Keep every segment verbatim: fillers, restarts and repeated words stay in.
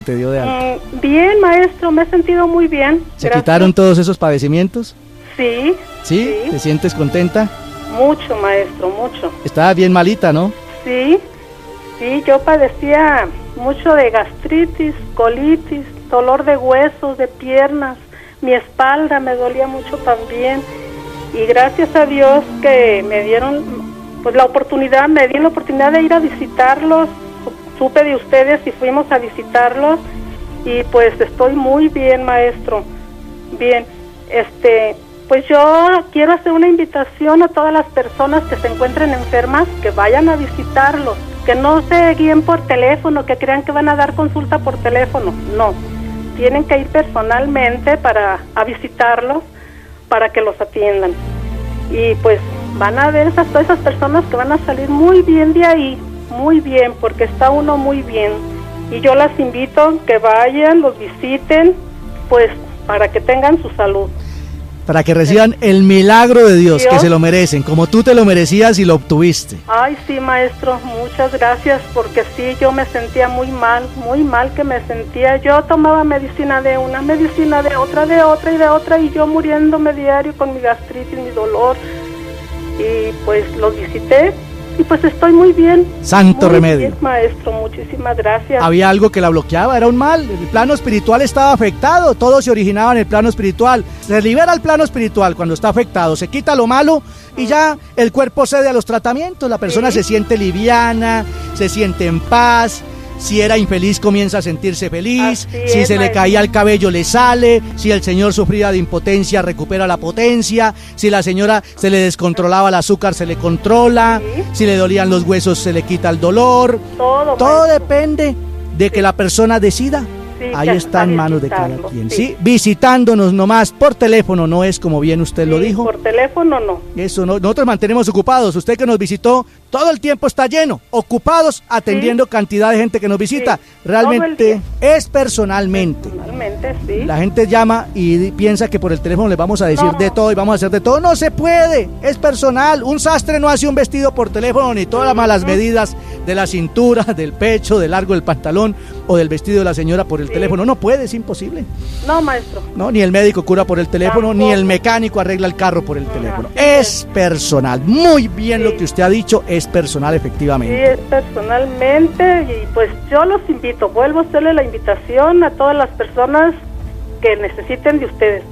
¿Te dio de alta? Mm, bien, maestro, me he sentido muy bien. ¿Se gracias. quitaron todos esos padecimientos? Sí, ¿Sí? sí. ¿Te sientes contenta? Mucho, maestro, mucho. Estaba bien malita, ¿no? Sí, sí, yo padecía mucho de gastritis, colitis, dolor de huesos, de piernas, mi espalda me dolía mucho también. Y gracias a Dios que me dieron pues la oportunidad, me dieron la oportunidad de ir a visitarlos. Supe de ustedes y fuimos a visitarlos y pues estoy muy bien, maestro. Bien, este, pues yo quiero hacer una invitación a todas las personas que se encuentren enfermas, que vayan a visitarlos, que no se guíen por teléfono, que crean que van a dar consulta por teléfono. No, tienen que ir personalmente para a visitarlos, para que los atiendan. Y pues van a ver esas, todas esas personas que van a salir muy bien de ahí, muy bien, porque está uno muy bien. Y yo las invito a que vayan, los visiten, pues para que tengan su salud. Para que reciban el milagro de Dios, Dios. que se lo merecen, como tú te lo merecías y lo obtuviste. Ay, sí, maestro, muchas gracias, porque sí, yo me sentía muy mal, muy mal que me sentía. Yo tomaba medicina de una, medicina de otra, de otra y de otra, y yo muriéndome diario con mi gastritis, mi dolor. Y pues los visité. Y pues estoy muy bien. Santo muy remedio. Bien, maestro, muchísimas gracias. Había algo que la bloqueaba, era un mal. El plano espiritual estaba afectado, todo se originaba en el plano espiritual. Se libera el plano espiritual cuando está afectado, se quita lo malo y ya el cuerpo cede a los tratamientos. La persona Sí. se siente liviana, se siente en paz. Si era infeliz comienza a sentirse feliz, Así si es, se le maestro. caía el cabello le sale, si el señor sufría de impotencia recupera la potencia, si la señora se le descontrolaba el azúcar se le controla, Sí. si le dolían los huesos se le quita el dolor. Todo, Todo maestro. depende de que la persona decida. Sí, Ahí que está en a manos de cada visitarlo, quien. sí. Sí, visitándonos nomás por teléfono, no es como bien usted lo Sí, dijo. por teléfono no. Eso no, nosotros mantenemos ocupados. Usted que nos visitó, todo el tiempo está lleno, ocupados, atendiendo cantidad de gente que nos visita. Sí, Realmente es personalmente. Personalmente, sí. La gente llama y piensa que por el teléfono les vamos a decir No. de todo y vamos a hacer de todo. No se puede, es personal. Un sastre no hace un vestido por teléfono, ni todas las malas medidas de la cintura, del pecho, del largo del pantalón o del vestido de la señora por el Sí. teléfono. No puede, es imposible. No, maestro. No, ni el médico cura por el teléfono, Tampoco. ni el mecánico arregla el carro por el teléfono. así Es personal. Muy bien Sí. lo que usted ha dicho, es personal Sí, efectivamente. es personalmente y pues yo los invito, vuelvo a hacerle la invitación a todas las personas que necesiten de ustedes.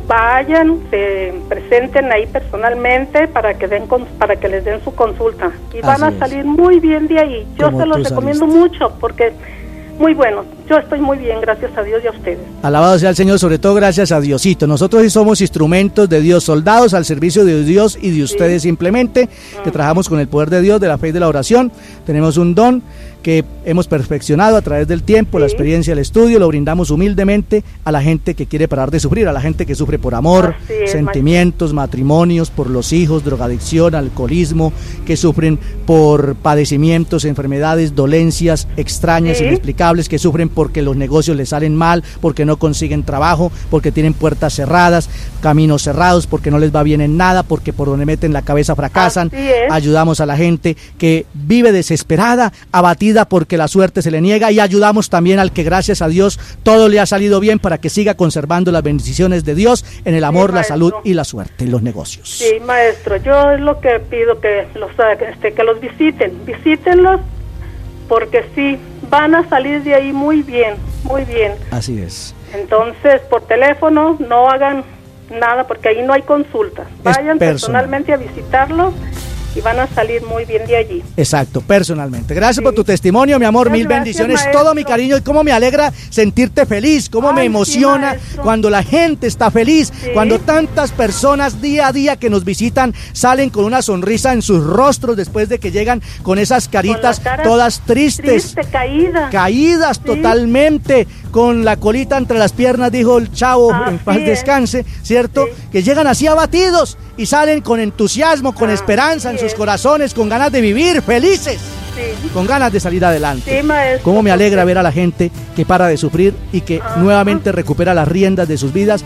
Vayan, se presenten ahí personalmente para que den con- para que les den su consulta y van Así a es. salir muy bien de ahí. Yo Como se los tú recomiendo saliste. mucho porque muy bueno. Yo estoy muy bien, gracias a Dios y a ustedes. Alabado sea el Señor, sobre todo gracias a Diosito. Nosotros sí somos instrumentos de Dios, soldados al servicio de Dios y de ustedes simplemente, que trabajamos con el poder de Dios, de la fe y de la oración. Tenemos un don que hemos perfeccionado a través del tiempo, la Sí. experiencia, el estudio, lo brindamos humildemente a la gente que quiere parar de sufrir, a la gente que sufre por amor, Así es, sentimientos, matrimonios, por los hijos, drogadicción, alcoholismo, que sufren por padecimientos, enfermedades, dolencias extrañas, Sí. inexplicables, que sufren porque los negocios les salen mal, porque no consiguen trabajo, porque tienen puertas cerradas, caminos cerrados, porque no les va bien en nada, porque por donde meten la cabeza fracasan. Así es. Ayudamos a la gente que vive desesperada, abatida porque la suerte se le niega, y ayudamos también al que gracias a Dios todo le ha salido bien para que siga conservando las bendiciones de Dios en el amor, la maestro. salud y la suerte en los negocios. Sí, maestro, yo es lo que pido que los este, que los visiten, visítenlos porque sí van a salir de ahí muy bien, muy bien. Así es. Entonces, por teléfono no hagan nada porque ahí no hay consulta. Vayan personal. personalmente a visitarlos y van a salir muy bien de allí. Exacto, personalmente. Gracias Sí. por tu testimonio, mi amor, Muchas mil gracias, bendiciones, maestro. todo mi cariño, y cómo me alegra sentirte feliz, cómo me Ay, sí, emociona maestro. cuando la gente está feliz, Sí. cuando tantas personas día a día que nos visitan salen con una sonrisa en sus rostros después de que llegan con esas caritas Con la cara todas tristes. Triste, caída. Caídas Sí. totalmente, con la colita entre las piernas, dijo el chavo, Así en paz es. descanse, ¿cierto? Sí. Que llegan así abatidos y salen con entusiasmo, con Así esperanza en sus es. corazones, con ganas de vivir, felices, Sí. con ganas de salir adelante. Sí, maestro. Cómo me alegra porque- ver a la gente que para de sufrir y que Ajá. nuevamente recupera las riendas de sus vidas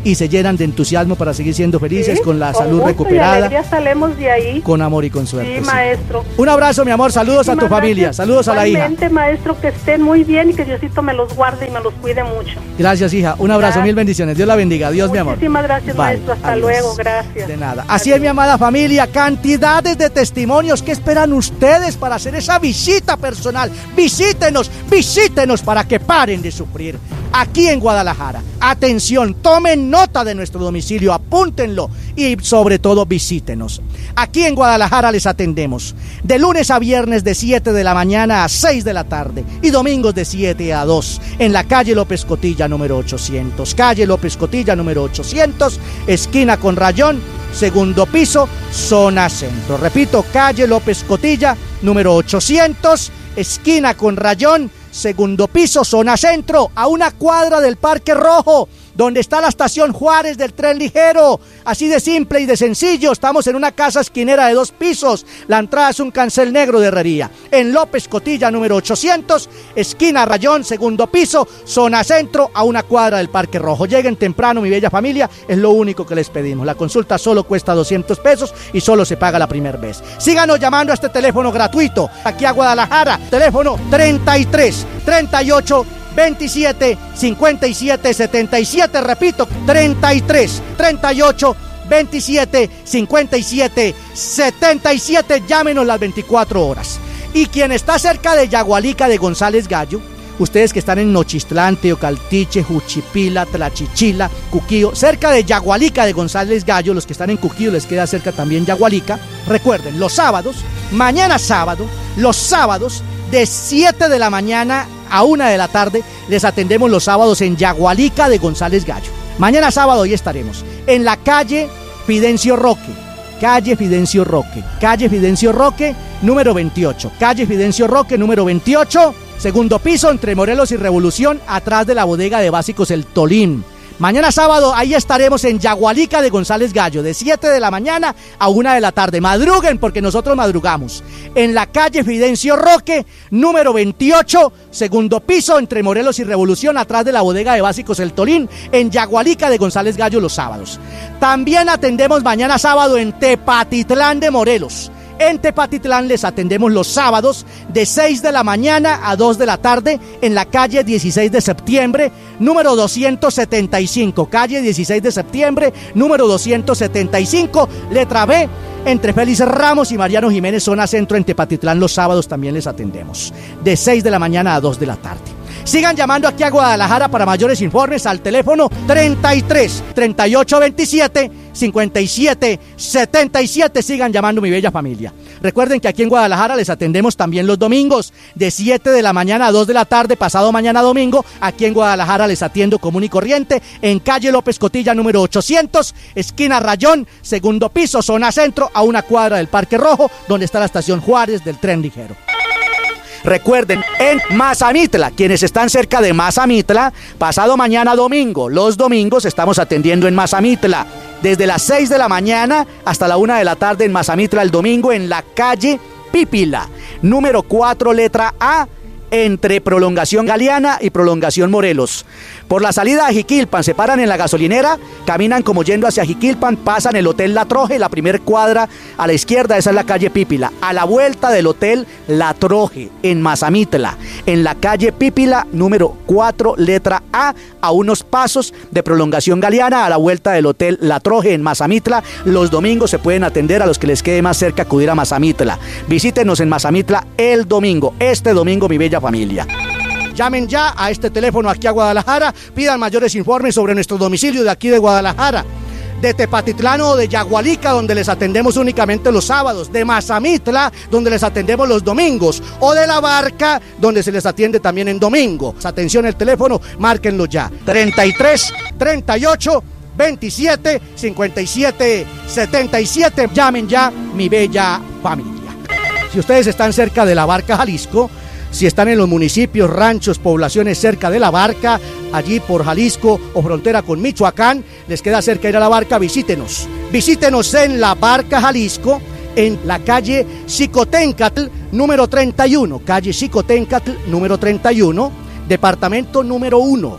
y se llenan de entusiasmo para seguir siendo felices, sí, con la con salud gusto recuperada. Y alegría salemos de ahí. Con amor y con suerte. Sí, sí. maestro. Un abrazo, mi amor, saludos Muchísimas a tu familia, gracias. saludos a la hija. Igualmente, maestro, que estén muy bien y que Diosito me los guarde y me los cuide mucho. Gracias, hija, un abrazo, Gracias. mil bendiciones, Dios la bendiga, Dios, mi amor. Muchísimas gracias, Bye. maestro, hasta Adiós. luego, gracias. De nada. Así es, mi amada familia, cantidades de testimonios. ¿Qué esperan ustedes para hacer esa visita personal? Visítenos, visítenos para que paren de sufrir. Aquí en Guadalajara, atención, tomen nota de nuestro domicilio, apúntenlo y sobre todo visítenos. Aquí en Guadalajara les atendemos de lunes a viernes de siete de la mañana a seis de la tarde y domingos de siete a dos en la calle López Cotilla número ochocientos, calle López Cotilla número ochocientos, esquina con Rayón, segundo piso, zona centro. Repito, calle López Cotilla número ochocientos, esquina con Rayón, segundo piso, zona centro, a una cuadra del Parque Rojo, donde está la estación Juárez del tren ligero. Así de simple y de sencillo. Estamos en una casa esquinera de dos pisos. La entrada es un cancel negro de herrería. En López Cotilla número ochocientos, esquina Rayón, segundo piso, zona centro, a una cuadra del Parque Rojo. Lleguen temprano, mi bella familia, es lo único que les pedimos. La consulta solo cuesta doscientos pesos y solo se paga la primera vez. Síganos llamando a este teléfono gratuito, aquí a Guadalajara, teléfono treinta y tres, treinta y ocho, veintisiete, cincuenta y siete, setenta y siete, repito, treinta y tres, treinta y ocho, veintisiete, cincuenta y siete, setenta y siete, llámenos las veinticuatro horas. Y quien está cerca de Yagualica de González Gallo, ustedes que están en Nochistlán, Teocaltiche, Juchipila, Tlachichila, Cuquío, cerca de Yagualica de González Gallo, los que están en Cuquío les queda cerca también Yagualica, recuerden, los sábados, mañana sábado, los sábados de siete de la mañana a una de la tarde, les atendemos los sábados en Yagualica de González Gallo. Mañana sábado hoy estaremos en la calle Fidencio Roque, calle Fidencio Roque, calle Fidencio Roque, número veintiocho, calle Fidencio Roque, número veintiocho, segundo piso, entre Morelos y Revolución, atrás de la bodega de básicos El Tolín. Mañana sábado, ahí estaremos en Yagualica de González Gallo, de siete de la mañana a una de la tarde. Madruguen, porque nosotros madrugamos. En la calle Fidencio Roque, número veintiocho, segundo piso, entre Morelos y Revolución, atrás de la bodega de básicos El Tolín, en Yagualica de González Gallo los sábados. También atendemos mañana sábado en Tepatitlán de Morelos. En Tepatitlán les atendemos los sábados de seis de la mañana a dos de la tarde en la calle dieciséis de septiembre, número doscientos setenta y cinco. Calle dieciséis de septiembre, número doscientos setenta y cinco, letra B, entre Félix Ramos y Mariano Jiménez, zona centro en Tepatitlán. Los sábados también les atendemos de seis de la mañana a dos de la tarde. Sigan llamando aquí a Guadalajara para mayores informes al teléfono treinta y tres, treinta y ocho, veintisiete, cincuenta y siete, setenta y siete. Sigan llamando, mi bella familia. Recuerden que aquí en Guadalajara les atendemos también los domingos de siete de la mañana a dos de la tarde. Pasado mañana domingo, aquí en Guadalajara les atiendo común y corriente en calle López Cotilla número ochocientos, esquina Rayón, segundo piso, zona centro, a una cuadra del Parque Rojo, donde está la estación Juárez del tren ligero. Recuerden, en Mazamitla, quienes están cerca de Mazamitla, pasado mañana domingo, los domingos estamos atendiendo en Mazamitla, desde las seis de la mañana hasta la una de la tarde en Mazamitla el domingo, en la calle Pípila, número cuatro, letra A, entre Prolongación Galeana y Prolongación Morelos. Por la salida a Jiquilpan, se paran en la gasolinera, caminan como yendo hacia Jiquilpan, pasan el Hotel La Troje, la primer cuadra a la izquierda, esa es la calle Pípila. A la vuelta del Hotel La Troje, en Mazamitla, en la calle Pípila, número cuatro, letra A, a unos pasos de Prolongación Galeana, a la vuelta del Hotel La Troje, en Mazamitla. Los domingos se pueden atender a los que les quede más cerca acudir a Mazamitla. Visítenos en Mazamitla el domingo, este domingo, mi bella familia. Llamen ya a este teléfono aquí a Guadalajara, pidan mayores informes sobre nuestro domicilio de aquí de Guadalajara, de Tepatitlán o de Yagualica, donde les atendemos únicamente los sábados, de Mazamitla, donde les atendemos los domingos, o de La Barca, donde se les atiende también en domingo. Atención, el teléfono, márquenlo ya, treinta y tres, treinta y ocho, veintisiete, cincuenta y siete, setenta y siete. Llamen ya, mi bella familia. Si ustedes están cerca de La Barca, Jalisco, si están en los municipios, ranchos, poblaciones cerca de La Barca, allí por Jalisco o frontera con Michoacán, les queda cerca ir a La Barca, visítenos. Visítenos en La Barca, Jalisco, en la calle Xicoténcatl, número treinta y uno, calle Xicoténcatl, número treinta y uno, departamento número uno,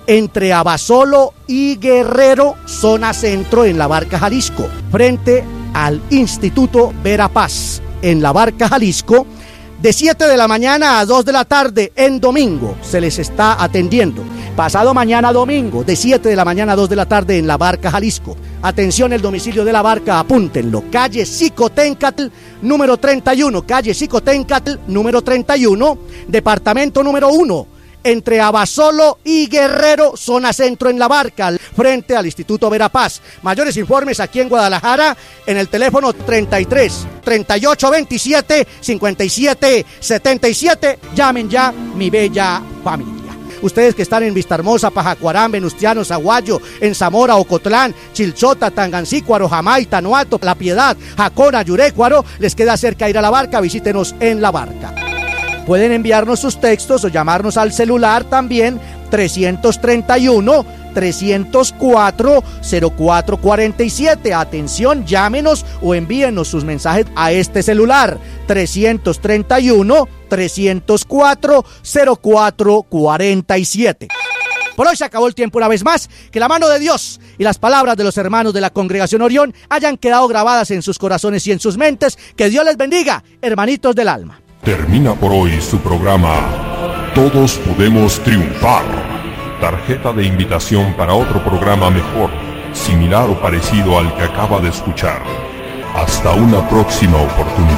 entre Abasolo y Guerrero, zona centro en La Barca, Jalisco, frente al Instituto Verapaz, en La Barca, Jalisco, de siete de la mañana a dos de la tarde en domingo se les está atendiendo. Pasado mañana domingo, de siete de la mañana a dos de la tarde en La Barca, Jalisco. Atención, el domicilio de La Barca, apúntenlo. Calle Xicoténcatl, número treinta y uno. Calle Xicoténcatl, número treinta y uno. Departamento número uno. Entre Abasolo y Guerrero, zona centro en La Barca, frente al Instituto Verapaz. Mayores informes aquí en Guadalajara, en el teléfono treinta y tres, treinta y ocho, veintisiete, cincuenta y siete, setenta y siete. Llamen ya, mi bella familia. Ustedes que están en Vistahermosa, Pajacuarán, Venustiano, Zaguayo, en Zamora, Ocotlán, Chilchota, Tangancícuaro, Jamay, Tanuato, La Piedad, Jacona, Yurécuaro, les queda cerca ir a La Barca, visítenos en La Barca. Pueden enviarnos sus textos o llamarnos al celular también, trescientos treinta y uno, trescientos cuatro, cero cuatro cuarenta y siete. Atención, llámenos o envíenos sus mensajes a este celular, trescientos treinta y uno, trescientos cuatro, cero cuatro cuarenta y siete. Por hoy se acabó el tiempo una vez más. Que la mano de Dios y las palabras de los hermanos de la Congregación Orión hayan quedado grabadas en sus corazones y en sus mentes. Que Dios les bendiga, hermanitos del alma. Termina por hoy su programa Todos Podemos Triunfar. Tarjeta de invitación para otro programa mejor, similar o parecido al que acaba de escuchar. Hasta una próxima oportunidad.